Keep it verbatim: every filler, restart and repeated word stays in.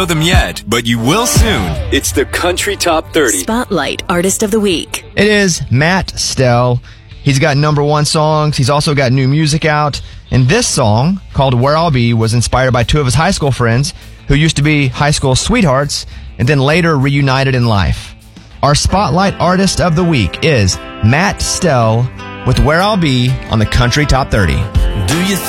know them yet, but you will soon. It's the Country Top thirty. Spotlight Artist of the Week. It is Matt Stell. He's got number one songs. He's also got new music out. And this song, called Where I'll Be, was inspired by two of his high school friends who used to be high school sweethearts and then later reunited in life. Our Spotlight Artist of the Week is Matt Stell with Where I'll Be on the Country Top thirty. Do you think